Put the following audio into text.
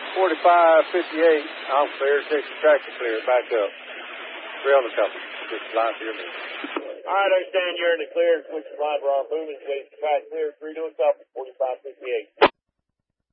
45-58. I'm clear. Section tractor clear. Back up. 3 on the couple. Just line for your meeting. All right, understand you're in the clear. Switch the line for our movement. Station track clear. 3 doing stop. 45-58.